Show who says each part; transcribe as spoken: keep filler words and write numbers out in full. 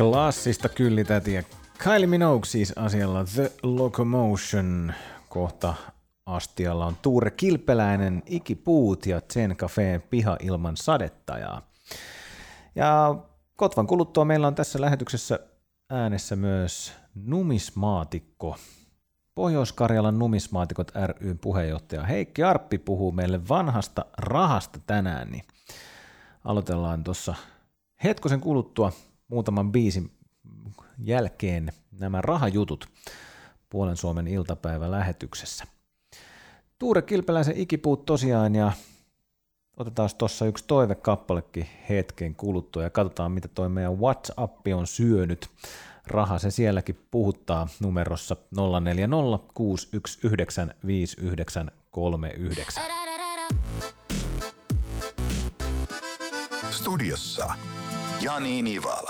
Speaker 1: Klassista kyllitätiä. Kylie Minogue siis asialla The Locomotion. Kohta astialla on Tuure Kilpeläinen, Ikipuut ja Zen Cafeen Piha ilman sadettajaa. Ja Kotvan kuluttua meillä on tässä lähetyksessä äänessä myös numismaatikko. Pohjois-Karjalan numismaatikot ry:n puheenjohtaja Heikki Arppi puhuu meille vanhasta rahasta tänään. Niin aloitellaan tuossa hetkosen kuluttua muutaman biisin jälkeen nämä rahajutut Puolen Suomen iltapäivälähetyksessä. Tuure Kilpeläisen Ikipuut tosiaan, ja otetaan tuossa yksi toivekappalekin hetken kuluttua ja katsotaan mitä toi meidän WhatsApp on syönyt. Raha se sielläkin puhuttaa numerossa nolla neljä nolla kuusi yksi yhdeksän viisi yhdeksän kolme yhdeksän.
Speaker 2: Studiossa Jani Niva.